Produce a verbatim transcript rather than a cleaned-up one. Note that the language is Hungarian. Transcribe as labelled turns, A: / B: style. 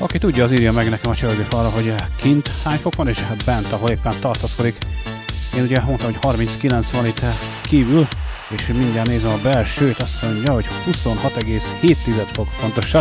A: Aki tudja, az írja meg nekem a csörgőfalra, hogy kint hány fok van, és bent, ahol éppen tartaszkodik. Én ugye mondtam, hogy harminckilenc van itt kívül, és mindjárt nézem a belsőt, azt mondja, hogy huszonhat egész hét fok pontosan.